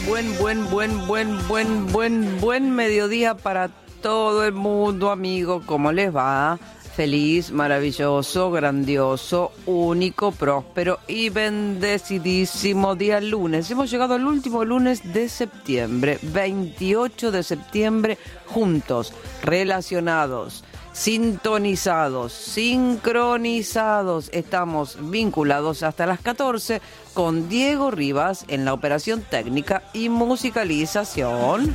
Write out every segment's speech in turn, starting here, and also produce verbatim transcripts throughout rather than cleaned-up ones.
Buen, buen, buen, buen, buen, buen, buen mediodía para todo el mundo, amigo. ¿Cómo les va? Feliz, maravilloso, grandioso, único, próspero y bendecidísimo día lunes. Hemos llegado al último lunes de septiembre, veintiocho de septiembre, juntos, relacionados, sintonizados, sincronizados. Estamos vinculados hasta las catorce con Diego Rivas en la operación técnica y musicalización.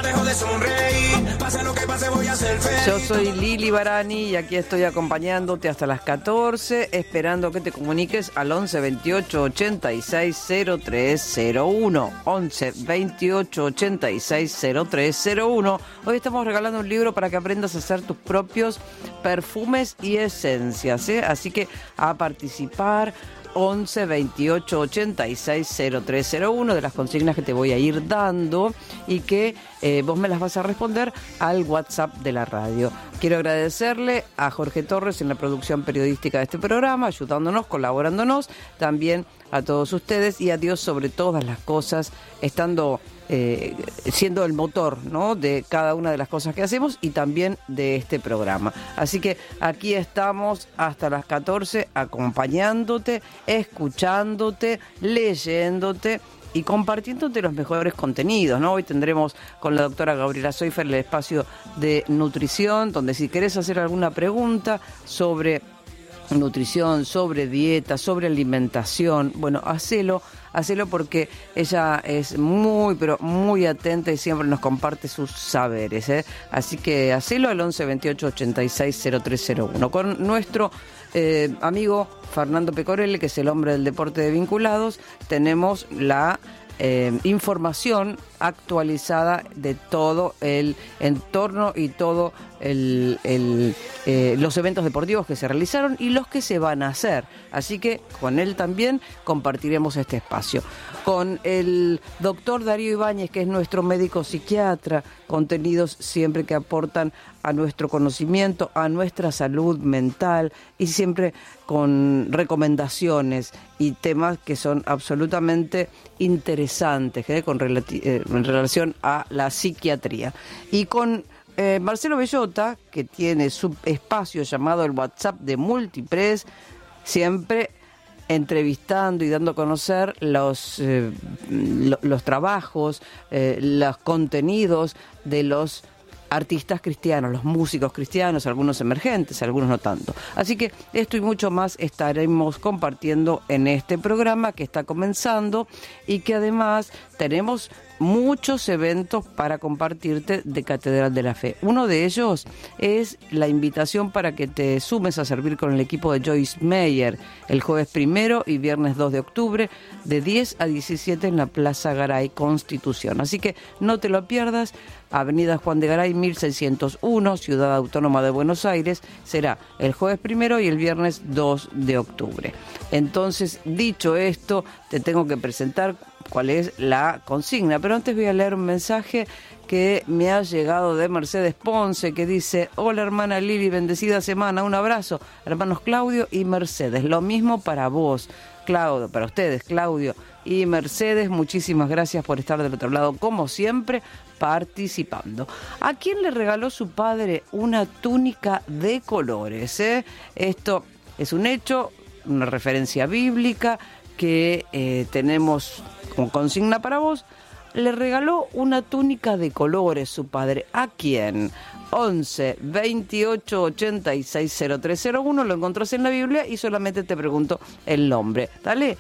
Yo soy Lili Barani y aquí estoy acompañándote hasta las catorce, esperando que te comuniques al once veintiocho ochenta y seis cero tres cero uno. once veintiocho ochenta y seis cero tres cero uno. Hoy estamos regalando un libro para que aprendas a hacer tus propios perfumes y esencias, ¿eh? Así que a participar. once veintiocho ochenta y seis cero tres cero uno, de las consignas que te voy a ir dando y que eh, vos me las vas a responder al WhatsApp de la radio. Quiero agradecerle a Jorge Torres en la producción periodística de este programa, ayudándonos, colaborándonos, también a todos ustedes y a Dios sobre todas las cosas, estando eh, siendo el motor, ¿no?, de cada una de las cosas que hacemos y también de este programa. Así que aquí estamos hasta las catorce acompañándote, escuchándote, leyéndote y compartiéndote los mejores contenidos, ¿no? Hoy tendremos con la doctora Gabriela Soifer el espacio de nutrición, donde si querés hacer alguna pregunta sobre nutrición, sobre dieta, sobre alimentación, bueno, hacelo, hacelo porque ella es muy, pero muy atenta y siempre nos comparte sus saberes, ¿eh? Así que hacelo al once veintiocho ochenta y seis cero tres cero uno. Con nuestro eh, amigo Fernando Pecorelle, que es el hombre del deporte de vinculados, tenemos la eh, información actualizada de todo el entorno y todo el, el, eh, los eventos deportivos que se realizaron y los que se van a hacer. Así que con él también compartiremos este espacio. Con el doctor Darío Ibáñez, que es nuestro médico psiquiatra, contenidos siempre que aportan a nuestro conocimiento, a nuestra salud mental y siempre con recomendaciones y temas que son absolutamente interesantes, ¿eh? con relati- eh, en relación a la psiquiatría. Y con eh, Marcelo Bellota, que tiene su espacio llamado el WhatsApp de Multipress, siempre entrevistando y dando a conocer los, eh, lo, los trabajos, eh, los contenidos de los artistas cristianos, los músicos cristianos, algunos emergentes, algunos no tanto. Así que esto y mucho más estaremos compartiendo en este programa que está comenzando y que además tenemos muchos eventos para compartirte de Catedral de la Fe. Uno de ellos es la invitación para que te sumes a servir con el equipo de Joyce Meyer el jueves primero y viernes dos de octubre de diez a diecisiete en la Plaza Garay Constitución. Así que no te lo pierdas. Avenida Juan de Garay mil seiscientos uno, Ciudad Autónoma de Buenos Aires, será el jueves primero y el viernes dos de octubre. Entonces, dicho esto, te tengo que presentar cuál es la consigna, pero antes voy a leer un mensaje que me ha llegado de Mercedes Ponce, que dice: hola hermana Lili, bendecida semana, un abrazo, hermanos Claudio y Mercedes, lo mismo para vos, Claudio, para ustedes, Claudio y Mercedes, muchísimas gracias por estar del otro lado, como siempre, participando. ¿A quién le regaló su padre una túnica de colores? ¿eh? Esto es un hecho, una referencia bíblica que eh, tenemos como consigna para vos. Le regaló una túnica de colores su padre. ¿A quién? once veintiocho ochenta y seis cero tres cero uno, lo encontrás en la Biblia y solamente te pregunto el nombre. ¿Dale?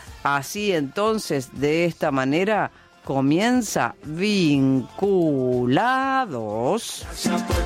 Así entonces, de esta manera, comienza Vinculados.